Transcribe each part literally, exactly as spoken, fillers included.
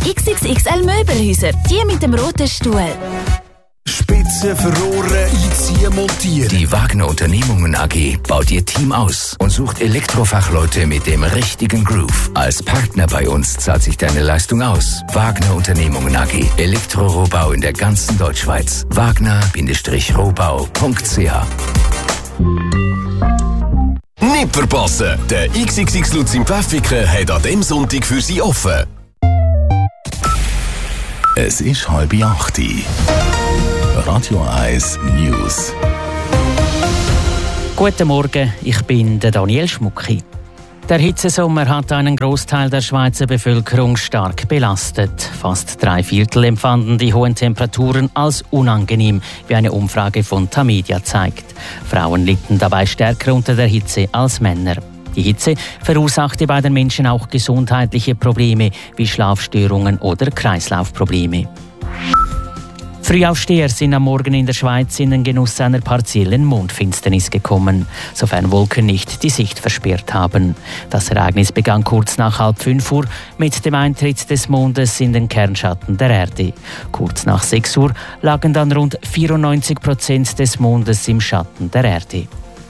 X X X L Möbelhäuser, die mit dem roten Stuhl. Spitzen, verrohren, einziehen, montieren. Die Wagner Unternehmungen A G baut ihr Team aus und sucht Elektrofachleute mit dem richtigen Groove. Als Partner bei uns zahlt sich deine Leistung aus. Wagner Unternehmungen A G. Elektrorohbau in der ganzen Deutschschweiz. Wagner Rohbau punkt c h. Nicht verpassen! Der X X X Lutz in Pfäffiken hat an diesem Sonntag für Sie offen. Es ist halb acht. Radio eins News. Guten Morgen, ich bin der Daniel Schmucki. Der Hitzesommer hat einen Großteil der Schweizer Bevölkerung stark belastet. Fast drei Viertel empfanden die hohen Temperaturen als unangenehm, wie eine Umfrage von Tamedia zeigt. Frauen litten dabei stärker unter der Hitze als Männer. Die Hitze verursachte bei den Menschen auch gesundheitliche Probleme wie Schlafstörungen oder Kreislaufprobleme. Frühaufsteher sind am Morgen in der Schweiz in den Genuss einer partiellen Mondfinsternis gekommen, sofern Wolken nicht die Sicht versperrt haben. Das Ereignis begann kurz nach halb fünf Uhr mit dem Eintritt des Mondes in den Kernschatten der Erde. Kurz nach sechs Uhr lagen dann rund vierundneunzig Prozent des Mondes im Schatten der Erde.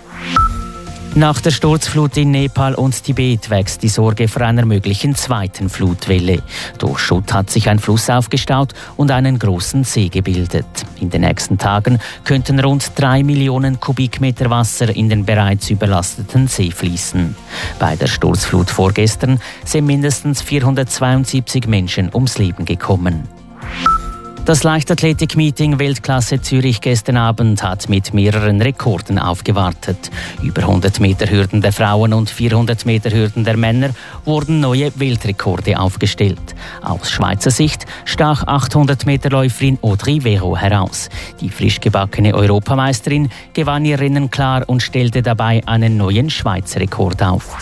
Nach der Sturzflut in Nepal und Tibet wächst die Sorge vor einer möglichen zweiten Flutwelle. Durch Schutt hat sich ein Fluss aufgestaut und einen großen See gebildet. In den nächsten Tagen könnten rund drei Millionen Kubikmeter Wasser in den bereits überlasteten See fließen. Bei der Sturzflut vorgestern sind mindestens vierhundertzweiundsiebzig Menschen ums Leben gekommen. Das Leichtathletik-Meeting Weltklasse Zürich gestern Abend hat mit mehreren Rekorden aufgewartet. Über hundert Meter Hürden der Frauen und vierhundert Meter Hürden der Männer wurden neue Weltrekorde aufgestellt. Aus Schweizer Sicht stach achthundert Meter Läuferin Audrey Vero heraus. Die frisch gebackene Europameisterin gewann ihr Rennen klar und stellte dabei einen neuen Schweizer Rekord auf.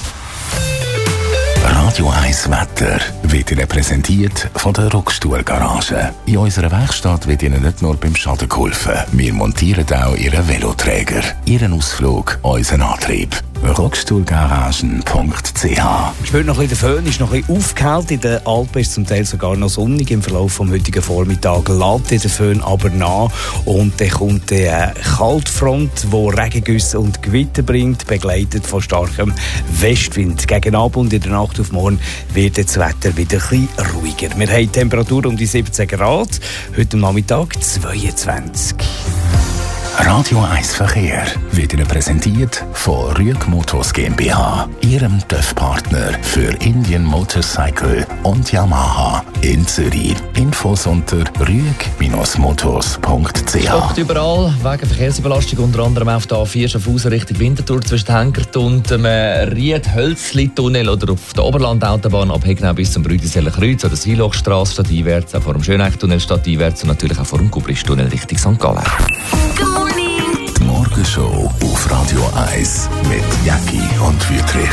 Radio eins Wetter wird Ihnen präsentiert von der Rockstuhl-Garage. In unserer Werkstatt wird Ihnen nicht nur beim Schaden geholfen. Wir montieren auch Ihren Veloträger, Ihren Ausflug, unseren Antrieb. rockstuhlgaragen punkt c h. Spürt noch ein bisschen der Föhn, ist noch ein bisschen aufgehellt. In den Alpen ist zum Teil sogar noch sonnig. Im Verlauf des heutigen Vormittags lädt der Föhn aber nach. Und dann kommt eine Kaltfront, die Regengüsse und Gewitter bringt, begleitet von starkem Westwind. Gegen Abend und in der Nacht auf morgen wird das Wetter wieder ein bisschen ruhiger. Wir haben Temperatur um die siebzehn Grad, heute Nachmittag zweiundzwanzig. Radio eins Verkehr wird Ihnen präsentiert von Rüeg Motors GmbH, Ihrem T Ö F-Partner für Indian Motorcycle und Yamaha in Zürich. Infos unter rüeg motors punkt c h. Stoppt überall wegen Verkehrsüberlastung, unter anderem auf der A vier Schaffhausen Richtung Winterthur zwischen Henkert und dem Ried-Hölzli-Tunnel oder auf der Oberlandautobahn ab Hegnau bis zum Brüdiseller Kreuz oder Silochstrasse stadteinwärts, auch vor dem Schöneich-Tunnel stadteinwärts und natürlich auch vor dem Gubrisch-Tunnel Richtung Sankt Gallen. Die Morgenshow auf Radio eins mit Jacki und Wüthrich.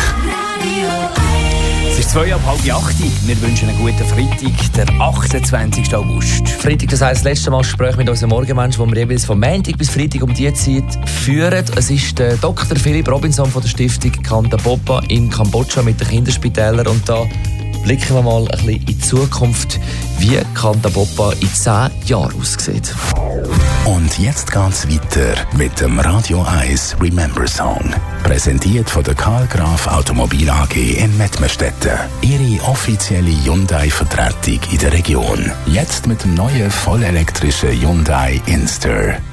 Es ist zwei ab halb acht. Wir wünschen einen guten Freitag, der achtundzwanzigsten August. Freitag, das heisst, das letzte Mal Gespräch mit unserem Morgenmensch, wo wir jeweils von Montag bis Freitag um die Zeit führen. Es ist der Doktor Philipp Robinson von der Stiftung Kanta Popa in Kambodscha mit den Kinderspitälern. Und da blicken wir mal ein bisschen in die Zukunft, wie Kanta Popa in zehn Jahren aussieht. Und jetzt geht's weiter mit dem Radio eins Remember Song. Präsentiert von der Karl Graf Automobil A G in Mettmerstetten. Ihre offizielle Hyundai-Vertretung in der Region. Jetzt mit dem neuen vollelektrischen Hyundai Inster.